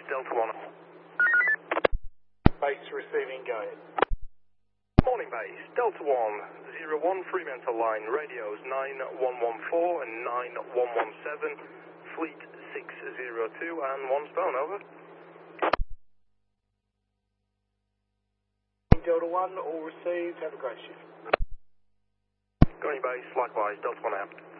Delta 1. Base receiving, go ahead. Morning base, Delta 1, 01 Fremantle line, radios 9114 and 9117, fleet 602 and 1 stone, over. Delta 1, all received, have a great shift. Going base, likewise, Delta 1 out.